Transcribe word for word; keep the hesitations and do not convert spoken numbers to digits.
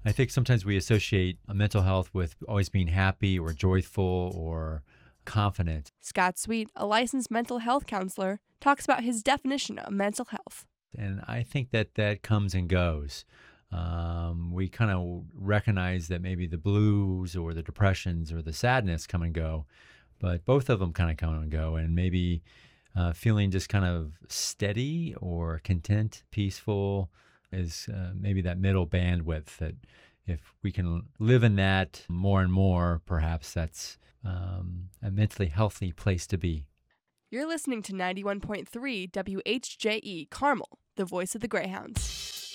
I think sometimes we associate a mental health with always being happy or joyful or confident. Scott Sweet, a licensed mental health counselor, talks about his definition of mental health. And I think that that comes and goes. Um, we kind of recognize that maybe the blues or the depressions or the sadness come and go, but both of them kind of come and go. And maybe uh, feeling just kind of steady or content, peaceful is uh, maybe that middle bandwidth that if we can live in that more and more, perhaps that's um, a mentally healthy place to be. You're listening to ninety-one point three W H J E Carmel, the voice of the Greyhounds.